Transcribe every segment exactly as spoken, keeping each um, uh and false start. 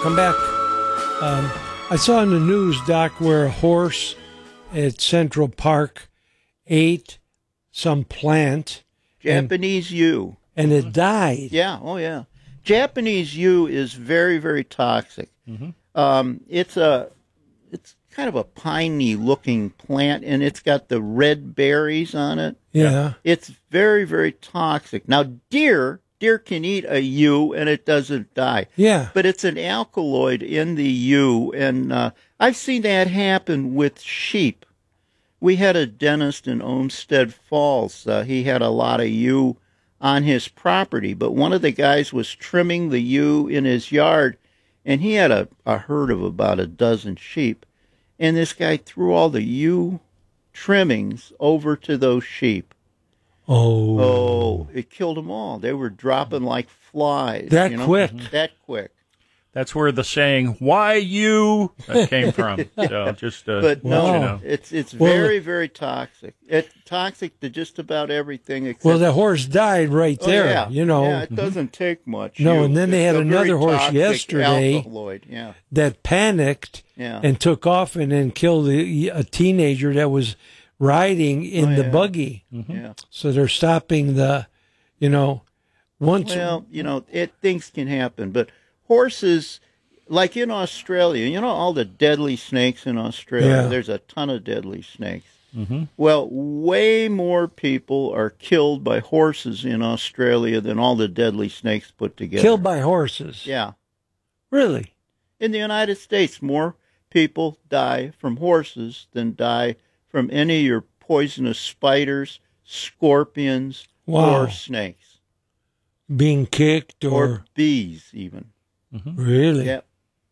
welcome back. Um, I saw in the news, Doc, where a horse at Central Park ate some plant. Japanese and, yew. And it died. Yeah, oh yeah. Japanese yew is very, very toxic. Mm-hmm. Um, it's a, it's kind of a piney looking plant, and it's got the red berries on it. Yeah. It's very, very toxic. Now, deer, deer can eat a yew and it doesn't die. Yeah. But it's an alkaloid in the yew, and uh, I've seen that happen with sheep. We had a dentist in Olmsted Falls. Uh, he had a lot of yew on his property, but one of the guys was trimming the yew in his yard, and he had a, a herd of about a dozen sheep. And this guy threw all the yew trimmings over to those sheep. Oh. Oh, it killed them all. They were dropping like flies. That you know? quick. That quick. That's where the saying "Why you" that came from. So just, uh, but no, you know. it's it's well, very very toxic. It's toxic to just about everything. Except well, the horse died right oh, there. Yeah. You know, yeah, it doesn't take much. No, you, and then they had another horse yesterday alkaloid. Yeah. that panicked yeah. and took off and then killed a, a teenager that was riding in oh, the yeah. buggy. Mm-hmm. Yeah. So they're stopping the, you know, once. Well, you know, it things can happen, but horses. Like in Australia, you know all the deadly snakes in Australia? Yeah. There's a ton of deadly snakes. Mm-hmm. Well, way more people are killed by horses in Australia than all the deadly snakes put together. Killed by horses? Yeah. Really? In the United States, more people die from horses than die from any of your poisonous spiders, scorpions, Wow. or snakes. Being kicked or... Or bees, even. Mm-hmm. Really? Yep.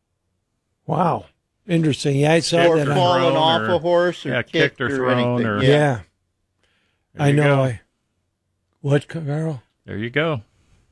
Wow. Interesting. Yeah, I saw Or that. on- fallen off or- a horse or yeah, kicked, kicked or or, thrown anything. or- Yeah. Yeah. There I you know. go. I. What, Carl? There you go.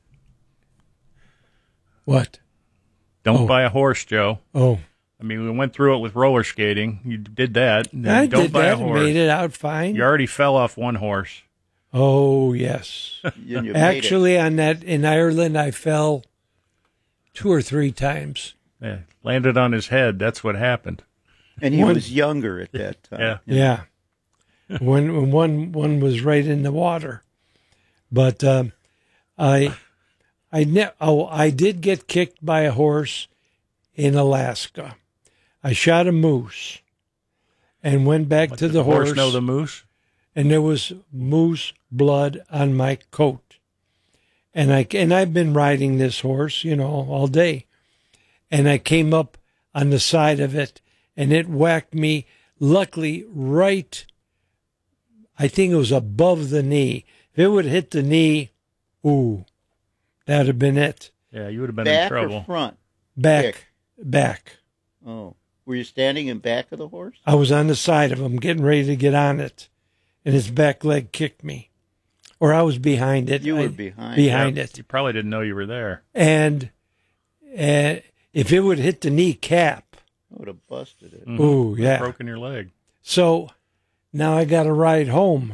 What? Don't Oh. buy a horse, Joe. Oh. I mean, we went through it with roller skating. You did that. I Don't did buy that a and horse. made it out fine. You already fell off one horse. Oh, yes. And you made it. Actually, on that in Ireland, I fell two or three times. Yeah, landed on his head. That's what happened. And he One- was younger at that time. Yeah. Yeah. when when one one was right in the water, but um, I I ne- oh I did get kicked by a horse in Alaska. I shot a moose and went back What, to did the, the horse horse, know the moose? and there was moose blood on my coat. And I and I've been riding this horse, you know, all day. And I came up on the side of it, and it whacked me, luckily, right, I think it was above the knee. If it would have hit the knee, ooh, that would have been it. Yeah, you would have been Back in trouble. or front? Back, Kick. back. Oh. Were you standing in back of the horse? I was on the side of him, getting ready to get on it, and his back leg kicked me. Or I was behind it. You were I- behind. Behind Yeah, it. You probably didn't know you were there. And uh, if it would hit the kneecap, I would have busted it. Mhm. ooh, yeah. Broken your leg. So now I got to ride home.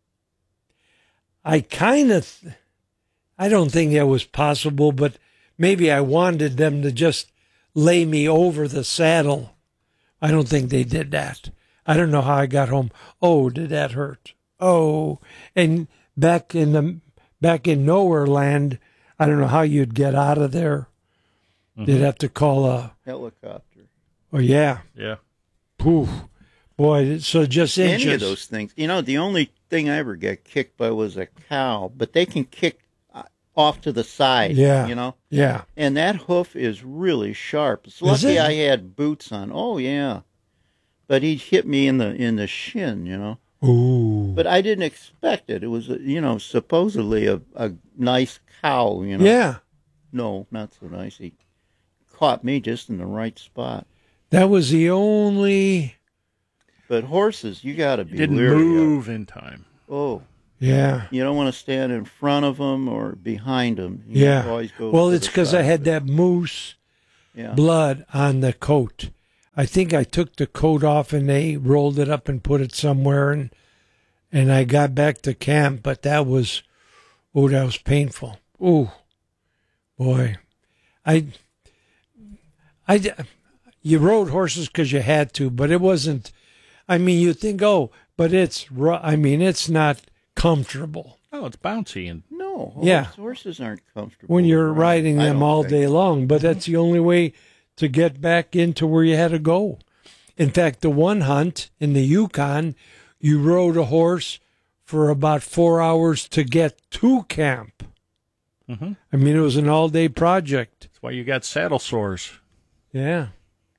I kind of, I don't think that was possible, but maybe I wanted them to just lay me over the saddle. I don't think they did that. I don't know how I got home. Oh, did that hurt? Oh, and back in the back in nowhere land, I don't know how you'd get out of there. Mm-hmm. You'd have to call a. Helicopter. Oh yeah. Yeah. Poof. Boy, so just inches. Any of those things. You know, the only thing I ever got kicked by was a cow, but they can kick uh, off to the side. Yeah. You know? Yeah. And that hoof is really sharp. It's Is lucky it? I had boots on. Oh, yeah. But he hit me in the in the shin, you know? Ooh. But I didn't expect it. It was, a, you know, supposedly a, a nice cow, you know? Yeah. No, not so nice. He caught me just in the right spot. That was the only. But horses, you got to be Didn't leery of. move in time. Oh, Yeah. you don't want to stand in front of them or behind them. Yeah. Always go Well, to it's the because I side had of it. that moose Yeah. blood on the coat. I think I took the coat off and they rolled it up and put it somewhere, and and I got back to camp. But that was, oh, that was painful. Oh, boy, I I, d- you rode horses because you had to, but it wasn't. I mean, you think, oh, but it's. ru- I mean, it's not comfortable Oh, it's bouncy and No, Yeah. horse- horses aren't comfortable. when you're to ride. riding I them don't all think. day long. But that's the only way to get back into where you had to go. In fact, the one hunt in the Yukon, you rode a horse for about four hours to get to camp. mm-hmm. I mean, it was an all-day project. That's why you got saddle sores. Yeah.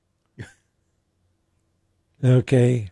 Okay.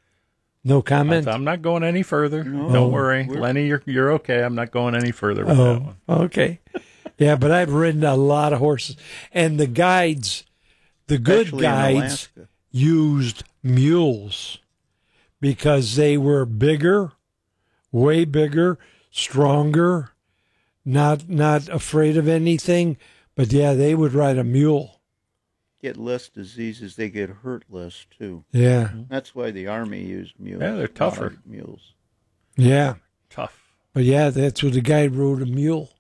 No comment? I'm not going any further. No, Don't worry, we're- Lenny. You're you're okay. I'm not going any further with that Oh, one. okay. Yeah, but I've ridden a lot of horses. And the guides, the good Especially in guides, Alaska. used mules because they were bigger, way bigger, stronger, not not afraid of anything. But yeah, they would ride a mule. Get less diseases, they get hurt less too. Yeah, That's why the army used mules. Yeah, they're a lot tougher. of Mules. yeah. Tough. But yeah, that's what the guide rode, a mule.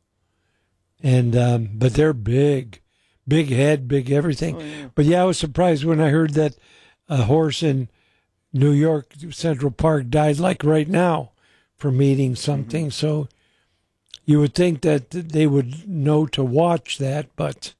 And um, but they're big, big head, big everything. Oh, yeah. But yeah, I was surprised when I heard that a horse in New York Central Park died like right now from eating something. Mm-hmm. So you would think that they would know to watch that, but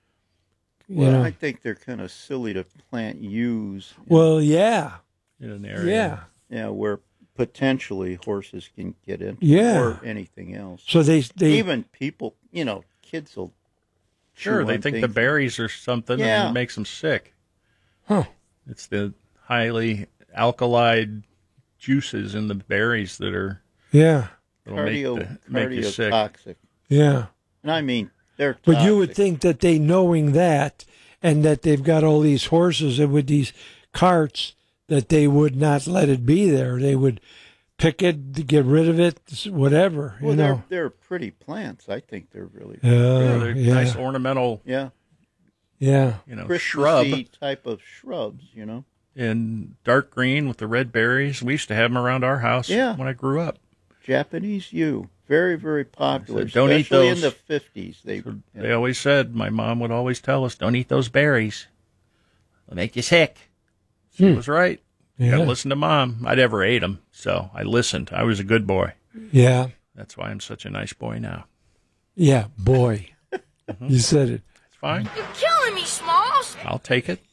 you Well, know, I think they're kind of silly to plant ewes. well, yeah, In an area. yeah. Yeah, where potentially horses can get in. Yeah. Or anything else. So they they Even people, you know, kids will. Sure, chew they on think the things. berries are something Yeah. and it makes them sick. huh. It's the highly alkali juices in the berries that are Yeah, that'll make, Cardio, the, make you sick. cardiotoxic. yeah. And I mean, they're But you would toxic. think that they, knowing that, and that they've got all these horses and with these carts, that they would not let it be there. They would pick it, get rid of it, whatever. Well, you they're, know. they're pretty plants. I think they're really, Uh, Yeah, they're yeah, nice ornamental, yeah, yeah, you know, shrub Christmassy type of shrubs, you know. in dark green with the red berries. We used to have them around our house Yeah. when I grew up. Japanese yew, very, very popular, So don't eat especially in those. the fifties. They, So they always said, my mom would always tell us, don't eat those berries. They'll make you sick. She Hmm. was right. yeah, Got to listen to mom. I never ate them, so I listened. I was a good boy. yeah, That's why I'm such a nice boy now. yeah. Boy, you said it. It's fine. You're killing me, Smalls. I'll take it.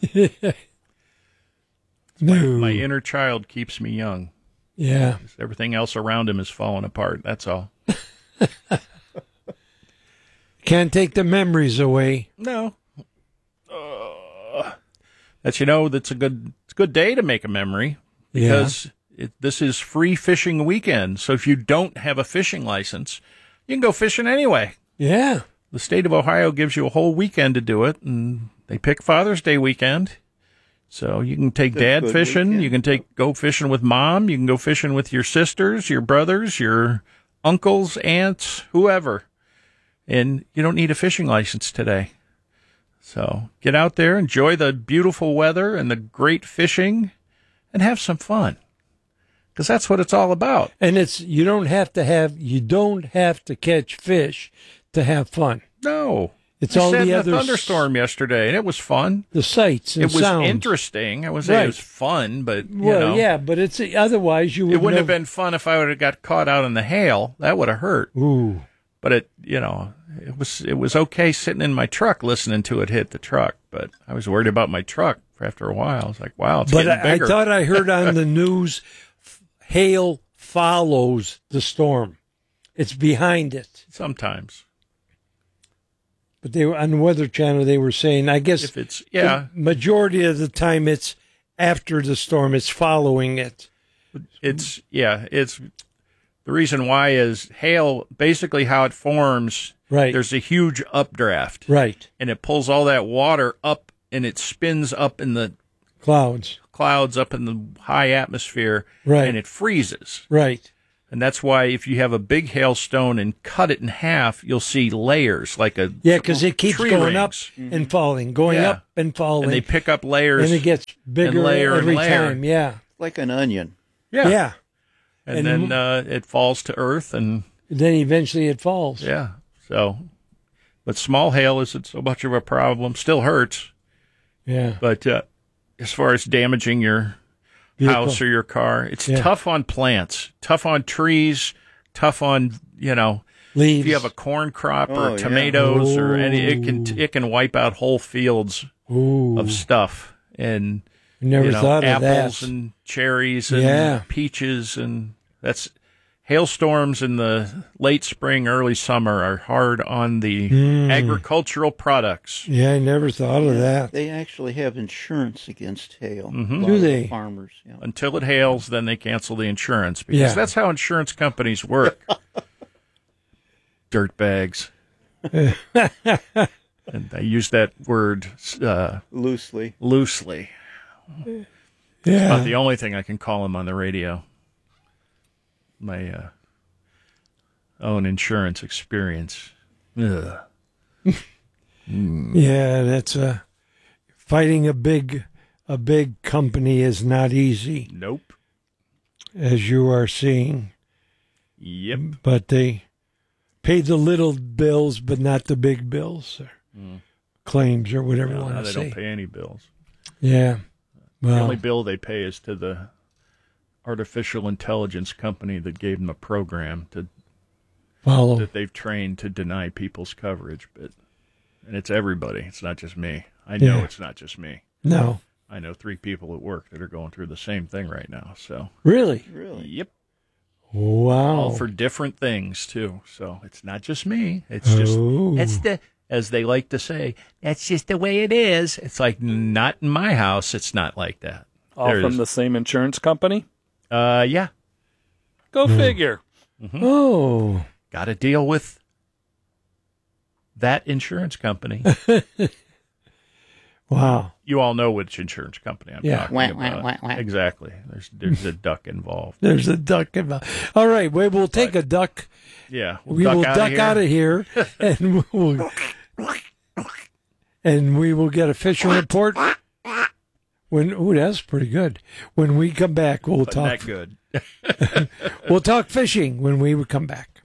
No, My inner child keeps me young. yeah, Everything else around him is falling apart. That's all. can't take the memories away. No. Uh, that's, you know, that's a good, it's a good day to make a memory because it, this is free fishing weekend. So if you don't have a fishing license, you can go fishing anyway. Yeah, The state of Ohio gives you a whole weekend to do it, and they pick Father's Day weekend. So you can take That's dad good fishing, weekend. you can take go fishing with mom, you can go fishing with your sisters, your brothers, your uncles, aunts, whoever. And you don't need a fishing license today. So get out there, enjoy the beautiful weather and the great fishing, and have some fun. Because that's what it's all about. and it's you don't have to have you don't have to catch fish to have fun. No. It's I all sat the in other a s- thunderstorm yesterday, and it was fun. The sights and It was sounds. interesting. I would say Right. it was fun, but you Well, know, yeah, but it's otherwise you would it wouldn't have never- been fun if I would have got caught out in the hail. That would have hurt. Ooh, But it, you know, it was it was okay sitting in my truck listening to it hit the truck. But I was worried about my truck for after a while. I was like, wow, it's but getting I, I bigger. thought I heard on the news, f- hail follows the storm. It's behind it. Sometimes But they were on the Weather Channel. They were saying, I guess, if it's yeah, the majority of the time it's after the storm. It's following it. it's yeah, it's the reason why is hail. Basically, how it forms. Right. There's a huge updraft. Right. And it pulls all that water up and it spins up in the Clouds. clouds up in the high atmosphere Right. and it freezes. Right. And that's why if you have a big hailstone and cut it in half, you'll see layers like a Yeah, because it keeps tree going rings. up and falling, going Yeah. up and falling. And they pick up layers. and it gets bigger layer and every layer. time. Yeah. like an onion. yeah. Yeah. And, And then mo- uh, it falls to earth and Then eventually it falls. yeah. So but small hail isn't so much of a problem. Still hurts. Yeah. But uh, as far as damaging your Vehicle. house or your car, it's Yeah. tough on plants, tough on trees, tough on, you know, Leaves. if you have a corn crop Oh, or yeah. tomatoes or any, it can Ooh. it can wipe out whole fields Ooh. of stuff. And Never you know, thought of apples that. and cherries and Yeah. peaches, and that's hailstorms in the late spring, early summer are hard on the Mm. agricultural products. Yeah, I never thought of that. They actually have insurance against hail. Mhm. A lot Do of the they? Farmers. Yeah. Until it hails, then they cancel the insurance because Yeah. that's how insurance companies work. Dirtbags. And I use that word uh, Loosely. loosely. About Yeah. the only thing I can call them on the radio. My uh, own insurance experience. Ugh. Yeah, that's a fighting a big a big company is not easy, Nope. as you are seeing. Yep. But they pay the little bills, but not the big bills or Mm. claims or whatever you Well, now want they to say. don't pay any bills. Yeah. The Well, only bill they pay is to the artificial intelligence company that gave them a program to follow. that they've trained to deny people's coverage. But and it's everybody. It's not just me. I know Yeah. it's not just me. No, I know three people at work that are going through the same thing right now. So really. Really? yep, Wow. all for different things too. So it's not just me. It's just Oh. that's the as they like to say. That's just the way it is. It's like not in my house. It's not like that. All There it from is. the same insurance company? Uh, yeah. Go figure. Oh. Got to deal with that insurance company. Wow. You all know which insurance company I'm Yeah. talking Wah, about. wah, wah, wah. Exactly. There's there's a duck involved. There's a duck involved. All right, we will take a duck. Yeah. We duck will outta duck here. out of here, and we'll and we will get a fishing report. When ooh, that's pretty good. When we come back, we'll But talk. not good. We'll talk fishing when we come back.